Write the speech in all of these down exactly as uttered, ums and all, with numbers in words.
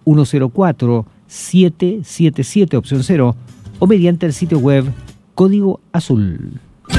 uno cero cuatro siete siete siete opción cero o mediante el sitio web Código Azul.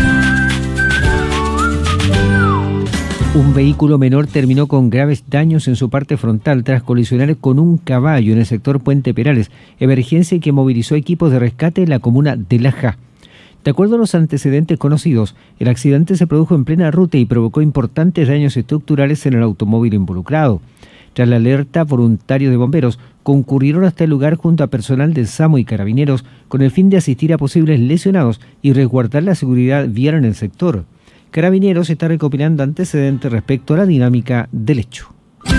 Un vehículo menor terminó con graves daños en su parte frontal tras colisionar con un caballo en el sector Puente Perales, emergencia que movilizó equipos de rescate en la comuna de Laja. De acuerdo a los antecedentes conocidos, el accidente se produjo en plena ruta y provocó importantes daños estructurales en el automóvil involucrado. Tras la alerta, voluntarios de bomberos concurrieron hasta el lugar junto a personal del SAMU y carabineros con el fin de asistir a posibles lesionados y resguardar la seguridad vial en el sector. Carabineros está recopilando antecedentes respecto a la dinámica del hecho.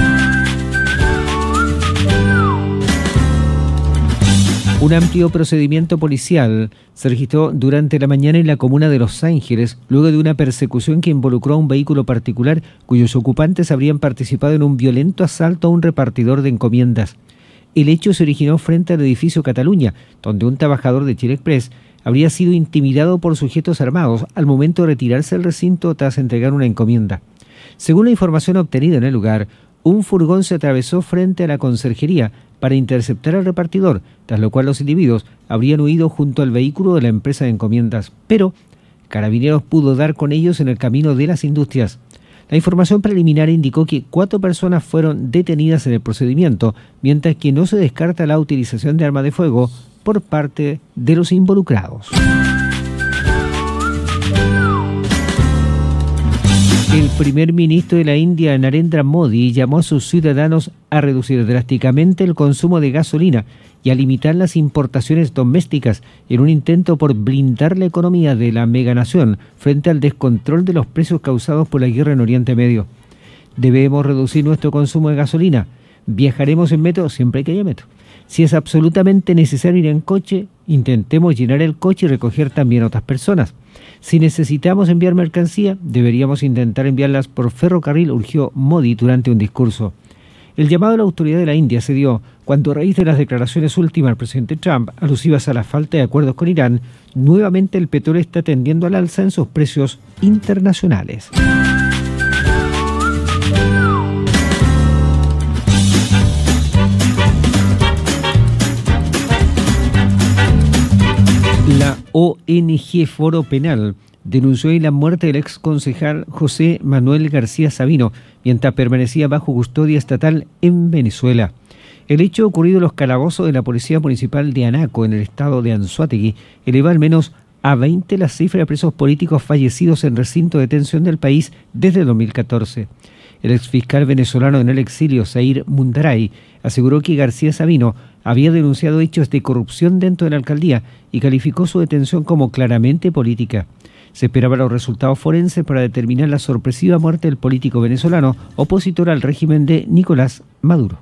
Un amplio procedimiento policial se registró durante la mañana en la comuna de Los Ángeles, luego de una persecución que involucró a un vehículo particular cuyos ocupantes habrían participado en un violento asalto a un repartidor de encomiendas. El hecho se originó frente al edificio Cataluña, donde un trabajador de Chile Express habría sido intimidado por sujetos armados al momento de retirarse del recinto tras entregar una encomienda. Según la información obtenida en el lugar, un furgón se atravesó frente a la conserjería para interceptar al repartidor, tras lo cual los individuos habrían huido junto al vehículo de la empresa de encomiendas, pero Carabineros pudo dar con ellos en el camino de las industrias. La información preliminar indicó que cuatro personas fueron detenidas en el procedimiento, mientras que no se descarta la utilización de armas de fuego por parte de los involucrados. El primer ministro de la India, Narendra Modi, llamó a sus ciudadanos a reducir drásticamente el consumo de gasolina y a limitar las importaciones domésticas en un intento por blindar la economía de la meganación frente al descontrol de los precios causados por la guerra en Oriente Medio. Debemos reducir nuestro consumo de gasolina. Viajaremos en metro siempre que haya metro. Si es absolutamente necesario ir en coche, intentemos llenar el coche y recoger también a otras personas. Si necesitamos enviar mercancía, deberíamos intentar enviarlas por ferrocarril, urgió Modi durante un discurso. El llamado de la autoridad de la India se dio cuando, a raíz de las declaraciones últimas del presidente Trump alusivas a la falta de acuerdos con Irán, nuevamente el petróleo está tendiendo al alza en sus precios internacionales. La O N G Foro Penal denunció hoy la muerte del ex concejal José Manuel García Sabino mientras permanecía bajo custodia estatal en Venezuela. El hecho ocurrido en los calabozos de la Policía Municipal de Anaco, en el estado de Anzoátegui, eleva al menos a veinte la cifra de presos políticos fallecidos en recinto de detención del país desde dos mil catorce. El exfiscal venezolano en el exilio, Zair Mundaray, aseguró que García Sabino había denunciado hechos de corrupción dentro de la alcaldía y calificó su detención como claramente política. Se esperaban los resultados forenses para determinar la sorpresiva muerte del político venezolano opositor al régimen de Nicolás Maduro.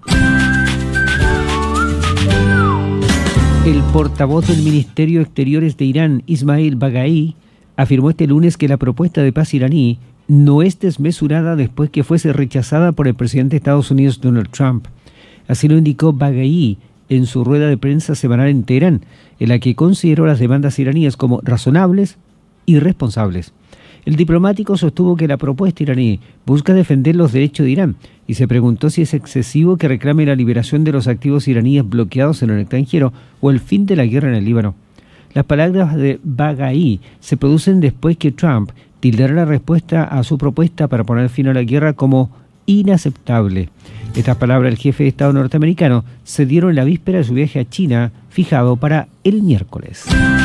El portavoz del Ministerio de Exteriores de Irán, Ismail Baghai, afirmó este lunes que la propuesta de paz iraní no es desmesurada después que fuese rechazada por el presidente de Estados Unidos, Donald Trump. Así lo indicó Baghai en su rueda de prensa semanal en Teherán, en la que consideró las demandas iraníes como razonables y responsables. El diplomático sostuvo que la propuesta iraní busca defender los derechos de Irán y se preguntó si es excesivo que reclame la liberación de los activos iraníes bloqueados en el extranjero o el fin de la guerra en el Líbano. Las palabras de Baghai se producen después que Trump tildara la respuesta a su propuesta para poner fin a la guerra como inaceptable. Estas palabras del jefe de Estado norteamericano se dieron en la víspera de su viaje a China, fijado para el miércoles.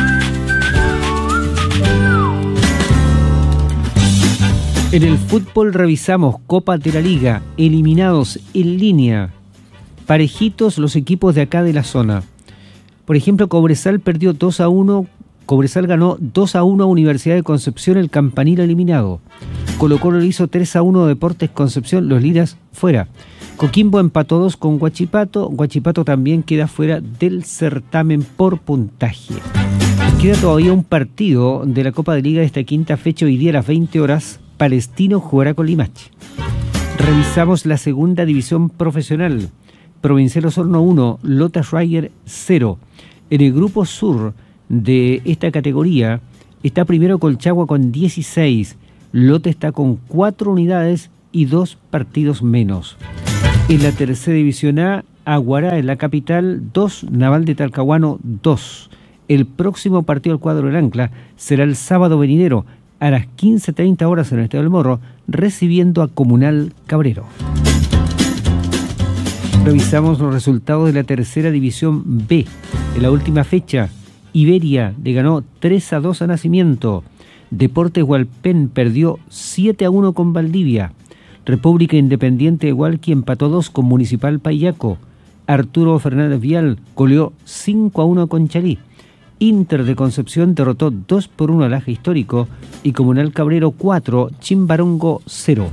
En el fútbol revisamos Copa de la Liga, eliminados en línea, parejitos los equipos de acá de la zona. Por ejemplo, Cobresal perdió dos a uno, Cobresal ganó dos a uno a Universidad de Concepción, el Campanil eliminado. Colo-Colo le hizo tres a uno a Deportes Concepción, los Liras fuera. Coquimbo empató dos con Huachipato, Huachipato también queda fuera del certamen por puntaje. Queda todavía un partido de la Copa de Liga de esta quinta fecha, hoy día a las veinte horas, Palestino jugará con Limache. Revisamos la segunda división profesional. Provincial Osorno uno, Lota Schreier cero. En el grupo sur de esta categoría está primero Colchagua con dieciséis. Lota está con cuatro unidades y dos partidos menos. En la tercera división A, Aguará en la capital dos, Naval de Talcahuano dos. El próximo partido del cuadro del Ancla será el sábado venidero a las quince treinta horas en el Estadio del Morro, recibiendo a Comunal Cabrero. Revisamos los resultados de la tercera división B. En la última fecha, Iberia le ganó tres a dos a Nacimiento. Deportes Hualpén perdió siete a uno con Valdivia. República Independiente de Hualqui empató dos con Municipal Payaco. Arturo Fernández Vial goleó cinco a uno con Chalí. Inter de Concepción derrotó dos por uno al Aja Histórico y Comunal Cabrero cuatro, Chimbarongo cero.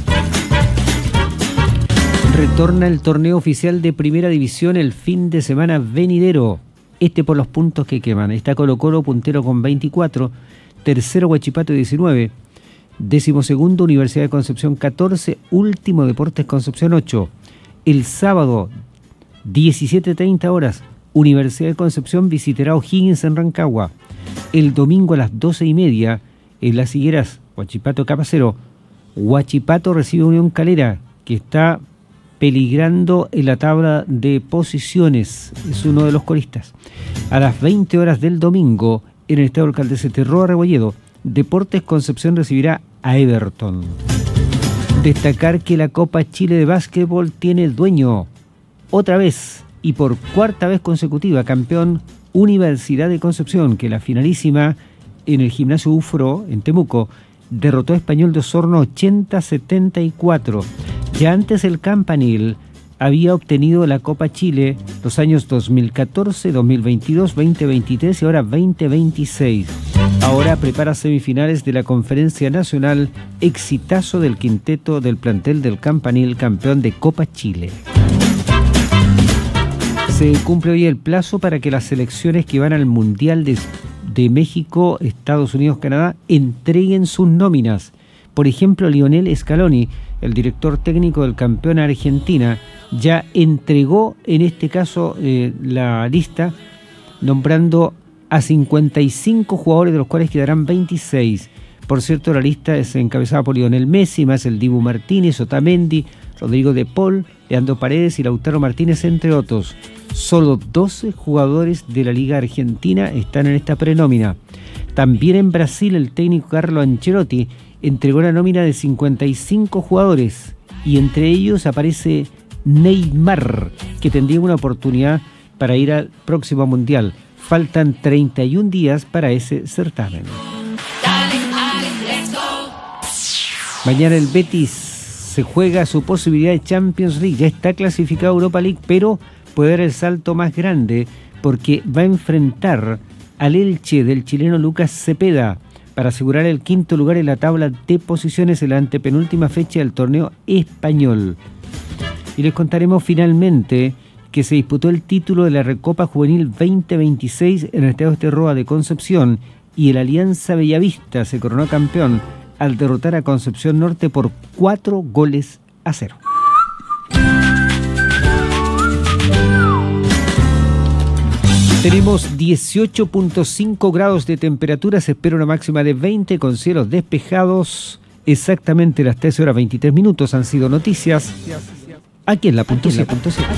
Retorna el torneo oficial de Primera División el fin de semana venidero. Este por los puntos que queman. Está Colo Colo puntero con veinticuatro, tercero Huachipato diecinueve, décimo segundo Universidad de Concepción catorce, último Deportes Concepción ocho. El sábado, diecisiete treinta horas, Universidad de Concepción visitará O'Higgins en Rancagua. El domingo a las doce y media, en Las Higueras, Huachipato Capacero, Huachipato recibe Unión Calera, que está peligrando en la tabla de posiciones, es uno de los colistas. A las veinte horas del domingo, en el Estadio Alcalde Terroa Rebolledo, Deportes Concepción recibirá a Everton. Destacar que la Copa Chile de Básquetbol tiene dueño. Otra vez y por cuarta vez consecutiva, campeón Universidad de Concepción, que la finalísima en el gimnasio UFRO en Temuco derrotó a Español de Osorno ochenta a setenta y cuatro. Ya antes el Campanil había obtenido la Copa Chile los años dos mil catorce, dos mil veintidós, dos mil veintitrés y ahora dos mil veintiséis. Ahora prepara semifinales de la Conferencia Nacional, exitazo del quinteto del plantel del Campanil, campeón de Copa Chile. Se cumple hoy el plazo para que las selecciones que van al Mundial de, de México, Estados Unidos, Canadá, entreguen sus nóminas. Por ejemplo, Lionel Scaloni, el director técnico del campeón Argentina, ya entregó en este caso eh, la lista, nombrando a cincuenta y cinco jugadores, de los cuales quedarán veintiséis. Por cierto, la lista es encabezada por Lionel Messi, más el Dibu Martínez, Otamendi, Rodrigo de Paul, Leandro Paredes y Lautaro Martínez, entre otros. Solo doce jugadores de la Liga Argentina están en esta prenómina. También en Brasil, el técnico Carlo Ancelotti entregó la nómina de cincuenta y cinco jugadores y entre ellos aparece Neymar, que tendría una oportunidad para ir al próximo Mundial. Faltan treinta y un días para ese certamen. Mañana el Betis se juega su posibilidad de Champions League. Ya está clasificado a Europa League, pero puede dar el salto más grande porque va a enfrentar al Elche del chileno Lucas Cepeda para asegurar el quinto lugar en la tabla de posiciones en la antepenúltima fecha del torneo español. Y les contaremos finalmente que se disputó el título de la Recopa Juvenil veinte veintiséis en el Estadio Terroa de Concepción y el Alianza Bellavista se coronó campeón al derrotar a Concepción Norte por cuatro goles a cero. Tenemos dieciocho punto cinco grados de temperatura, se espera una máxima de veinte con cielos despejados. Exactamente las trece horas veintitrés minutos han sido noticias aquí en la punto siete.